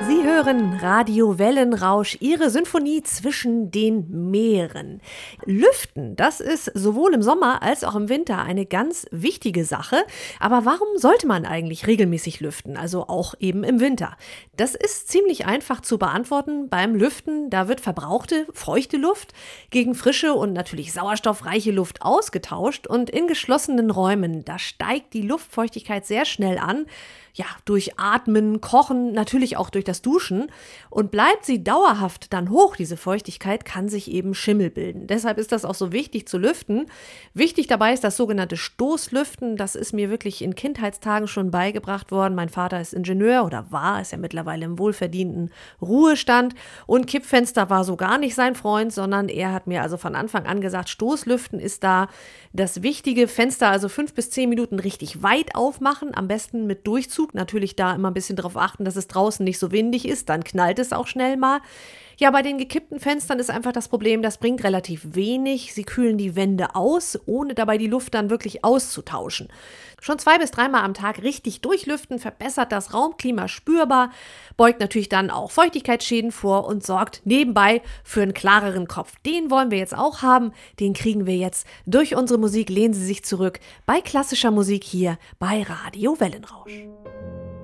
Sie hören Radio Wellenrausch, Ihre Symphonie zwischen den Meeren. Lüften, das ist sowohl im Sommer als auch im Winter eine ganz wichtige Sache. Aber warum sollte man eigentlich regelmäßig lüften, also auch eben im Winter? Das ist ziemlich einfach zu beantworten. Beim Lüften, da wird verbrauchte, feuchte Luft gegen frische und natürlich sauerstoffreiche Luft ausgetauscht. Und in geschlossenen Räumen, da steigt die Luftfeuchtigkeit sehr schnell an. Ja, durch Atmen, Kochen, natürlich auch durch das Duschen. Und bleibt sie dauerhaft dann hoch, diese Feuchtigkeit, kann sich eben Schimmel bilden. Deshalb ist das auch so wichtig zu lüften. Wichtig dabei ist das sogenannte Stoßlüften. Das ist mir wirklich in Kindheitstagen schon beigebracht worden. Mein Vater ist Ingenieur oder ist ja mittlerweile im wohlverdienten Ruhestand. Und Kippfenster war so gar nicht sein Freund, sondern er hat mir also von Anfang an gesagt, Stoßlüften ist da das wichtige Fenster, also 5 bis 10 Minuten richtig weit aufmachen, am besten mit Durchzug. Natürlich da immer ein bisschen darauf achten, dass es draußen nicht so windig ist, dann knallt es auch schnell mal. Ja, bei den gekippten Fenstern ist einfach das Problem, das bringt relativ wenig. Sie kühlen die Wände aus, ohne dabei die Luft dann wirklich auszutauschen. Schon 2 bis 3 Mal am Tag richtig durchlüften verbessert das Raumklima spürbar, beugt natürlich dann auch Feuchtigkeitsschäden vor und sorgt nebenbei für einen klareren Kopf. Den wollen wir jetzt auch haben, den kriegen wir jetzt durch unsere Musik. Lehnen Sie sich zurück bei klassischer Musik hier bei Radio Wellenrausch.